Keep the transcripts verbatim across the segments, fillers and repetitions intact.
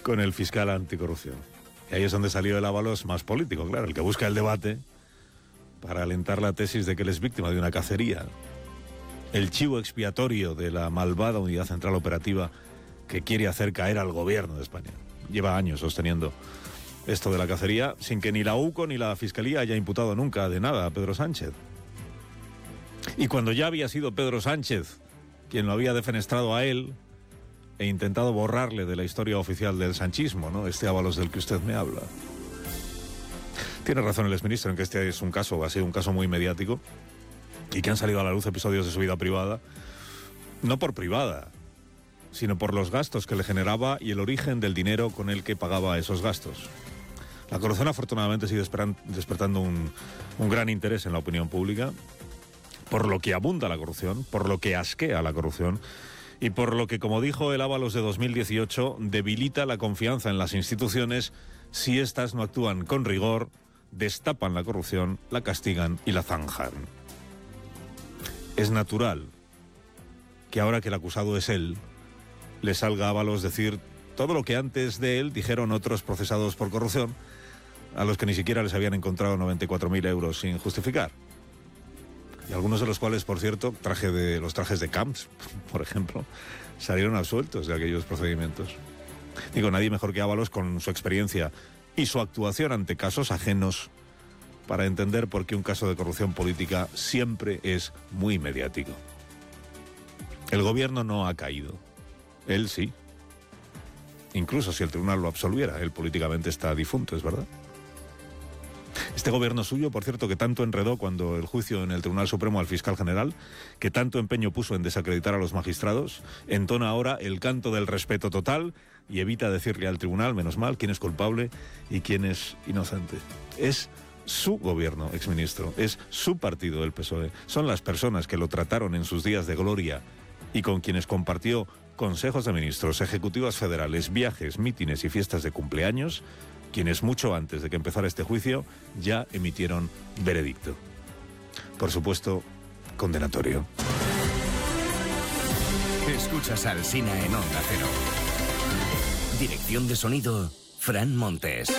con el fiscal anticorrupción. Y ahí es donde salió el Ábalos más político, claro, el que busca el debate para alentar la tesis de que él es víctima de una cacería. El chivo expiatorio de la malvada Unidad Central Operativa que quiere hacer caer al gobierno de España. Lleva años sosteniendo esto de la cacería sin que ni la UCO ni la Fiscalía haya imputado nunca de nada a Pedro Sánchez. Y cuando ya había sido Pedro Sánchez quien lo había defenestrado a él e intentado borrarle de la historia oficial del sanchismo, ¿no? Este Ábalos del que usted me habla. Tiene razón el exministro en que este es un caso, ha sido un caso muy mediático y que han salido a la luz episodios de su vida privada, no por privada, sino por los gastos que le generaba y el origen del dinero con el que pagaba esos gastos. La corrupción afortunadamente sigue despertando un, un gran interés en la opinión pública, por lo que abunda la corrupción, por lo que asquea la corrupción y por lo que, como dijo el Ábalos de dos mil dieciocho, debilita la confianza en las instituciones si éstas no actúan con rigor, destapan la corrupción, la castigan y la zanjan. Es natural que ahora que el acusado es él, le salga a Ábalos decir todo lo que antes de él dijeron otros procesados por corrupción, a los que ni siquiera les habían encontrado noventa y cuatro mil euros sin justificar. Y algunos de los cuales, por cierto, traje de, los trajes de Camps, por ejemplo, salieron absueltos de aquellos procedimientos. Digo, nadie mejor que Ábalos con su experiencia y su actuación ante casos ajenos para entender por qué un caso de corrupción política siempre es muy mediático. El gobierno no ha caído. Él sí. Incluso si el tribunal lo absolviera, él políticamente está difunto, ¿es verdad? Este gobierno suyo, por cierto, que tanto enredó cuando el juicio en el Tribunal Supremo al fiscal general, que tanto empeño puso en desacreditar a los magistrados, entona ahora el canto del respeto total y evita decirle al tribunal, menos mal, quién es culpable y quién es inocente. Es su gobierno, exministro, es su partido, el P S O E. Son las personas que lo trataron en sus días de gloria y con quienes compartió consejos de ministros, ejecutivas federales, viajes, mítines y fiestas de cumpleaños, quienes mucho antes de que empezara este juicio ya emitieron veredicto. Por supuesto, condenatorio. Escuchas al Alsina en Onda Cero. Dirección de sonido, Fran Montes.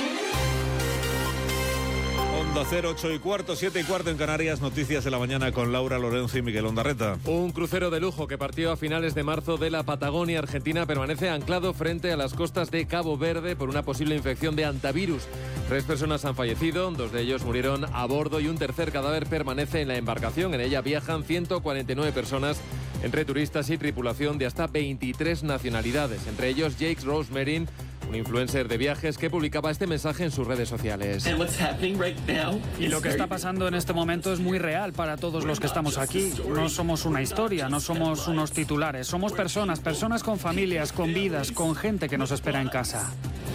Onda Cero, ocho y cuarto, siete y cuarto en Canarias. Noticias de la mañana con Laura Lorenzo y Miguel Ondarreta. Un crucero de lujo que partió a finales de marzo de la Patagonia Argentina permanece anclado frente a las costas de Cabo Verde por una posible infección de hantavirus. Tres personas han fallecido, dos de ellos murieron a bordo y un tercer cadáver permanece en la embarcación. En ella viajan ciento cuarenta y nueve personas, entre turistas y tripulación de hasta veintitrés nacionalidades, entre ellos Jake Rosemerin, un influencer de viajes que publicaba este mensaje en sus redes sociales. Y lo que está pasando en este momento es muy real para todos los que estamos aquí. No somos una historia, no somos unos titulares, somos personas, personas con familias, con vidas, con gente que nos espera en casa.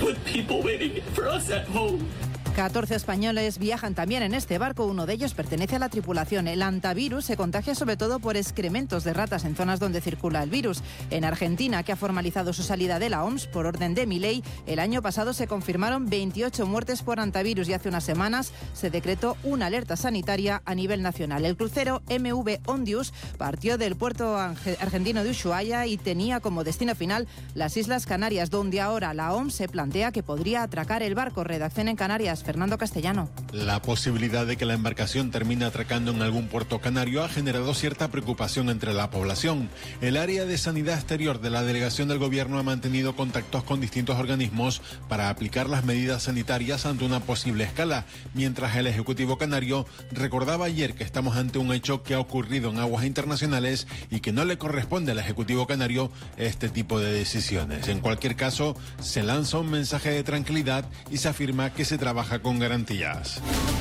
catorce españoles viajan también en este barco, uno de ellos pertenece a la tripulación. El hantavirus se contagia sobre todo por excrementos de ratas en zonas donde circula el virus. En Argentina, que ha formalizado su salida de la O M S por orden de Milei, el año pasado se confirmaron veintiocho muertes por hantavirus y hace unas semanas se decretó una alerta sanitaria a nivel nacional. El crucero M V Ondius partió del puerto argentino de Ushuaia y tenía como destino final las Islas Canarias, donde ahora la O M S se plantea que podría atracar el barco. Redacción en Canarias, Fernando Castellano. La posibilidad de que la embarcación termine atracando en algún puerto canario ha generado cierta preocupación entre la población. El área de sanidad exterior de la delegación del gobierno ha mantenido contactos con distintos organismos para aplicar las medidas sanitarias ante una posible escala, mientras el Ejecutivo canario recordaba ayer que estamos ante un hecho que ha ocurrido en aguas internacionales y que no le corresponde al Ejecutivo canario este tipo de decisiones. En cualquier caso, se lanza un mensaje de tranquilidad y se afirma que se trabaja con garantías.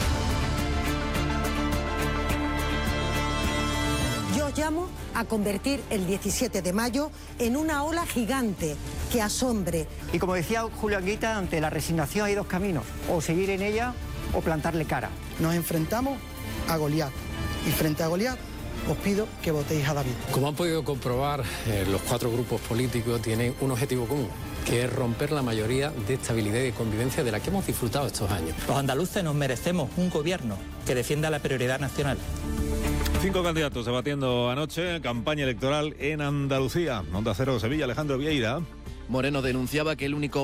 Yo llamo a convertir el diecisiete de mayo en una ola gigante que asombre. Y como decía Julio Anguita, ante la resignación hay dos caminos, o seguir en ella o plantarle cara. Nos enfrentamos a Goliat y frente a Goliat os pido que votéis a David. Como han podido comprobar, eh, los cuatro grupos políticos tienen un objetivo común, que es romper la mayoría de estabilidad y de convivencia de la que hemos disfrutado estos años. Los andaluces nos merecemos un gobierno que defienda la prioridad nacional. Cinco candidatos debatiendo anoche campaña electoral en Andalucía. Onda Cero, Sevilla, Alejandro Vieira. Moreno denunciaba que el único